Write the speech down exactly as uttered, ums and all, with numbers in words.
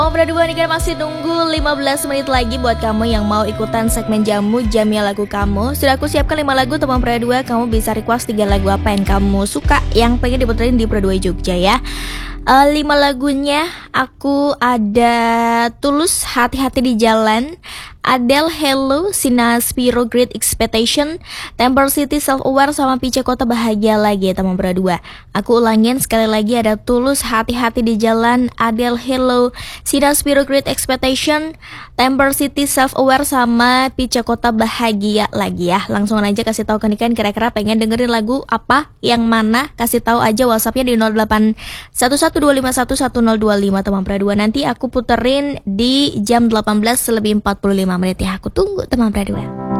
Oh, berdua nih kan masih tunggu lima belas menit lagi buat kamu yang mau ikutan segmen jamu jamnya lagu kamu. Sudah aku siapkan lima lagu teman Perdua. Kamu bisa request tiga lagu apa yang kamu suka, yang pengen diputerin di Perdua Jogja ya. Uh, lima lagunya aku ada Tulus, Hati-hati di Jalan, Adele, Hello, Sina Spiro, Great Expectation, Temper City, Self Aware, sama Pice Kota Bahagia Lagi ya teman berdua. Aku ulangin sekali lagi, ada Tulus, Hati-hati di Jalan, Adele, Hello, Sina Spiro, Great Expectation, Temper City, Self Aware, sama Pice Kota Bahagia Lagi ya. Langsung aja kasih tahu ke Niken kira-kira pengen dengerin lagu apa, yang mana, kasih tahu aja WhatsAppnya di nol delapan satu satu dua lima satu satu nol dua lima teman Perdua. Nanti aku puterin di jam delapan belas lebih empat puluh lima menit ya. Aku tunggu teman Perdua.